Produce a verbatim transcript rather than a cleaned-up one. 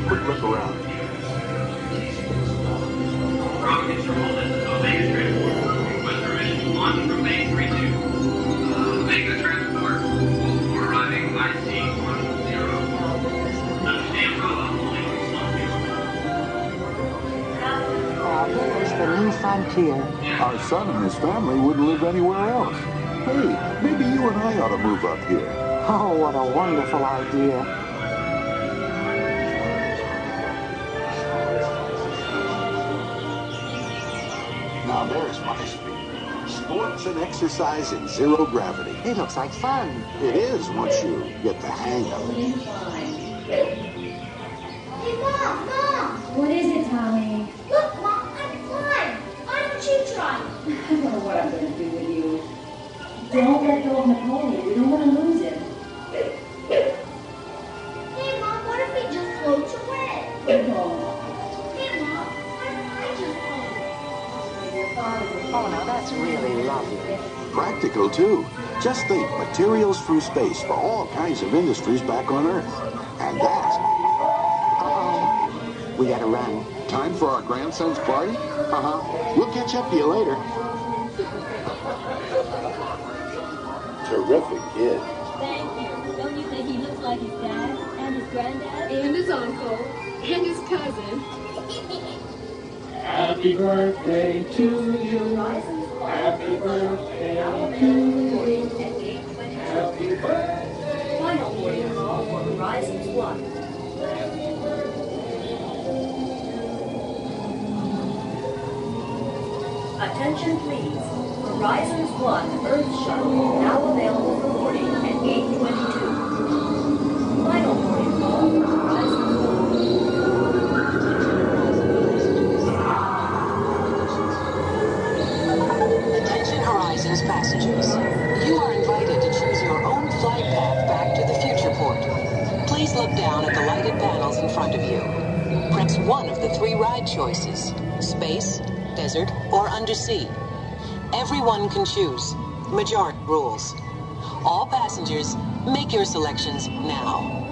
quick look around. Ground control, this is Omega Transport. Request permission to launch from Base three two. Omega Transport, we're arriving I C one zero. Understand, Bravo, holding one zero. Oh, here is the new frontier. Our son and his family wouldn't live anywhere else. Hey, maybe you and I ought to move up here. Oh, what a wonderful idea. Now there's my speed. Sports and exercise in zero gravity. It looks like fun. It is once you get the hang of it. Hey, Mom, Mom! What is it, Tommy? Look, Mom, I can fly. Why don't you try? I don't know what I'm going to do with you. Don't let go of Napoleon. We don't want to lose him. Hey, Mom, what if he just floats away? No. Hey, Mom, what if I just float? Your father will Oh, now that's really lovely. Practical, too. Just think, materials through space for all kinds of industries back on Earth. And that... Uh-oh. We gotta run. Time for our grandson's party? Uh-huh. We'll catch up to you later. Terrific kid. Thank you. Don't you think he looks like his dad and his granddad? And his uncle. And his cousin. Happy birthday to you. Happy birthday to you. Happy birthday. Final boarding call for Horizons one. Attention please. Horizons one Earth Shuttle now available for boarding at eight twenty-two. Final boarding call for Horizons one. Attention Horizons passengers. You are invited to choose your own flight path back to the future port. Please look down at the lighted panels in front of you. Press one of the three ride choices: space, desert, or undersea. Everyone can choose. Majority rules. All passengers, make your selections now.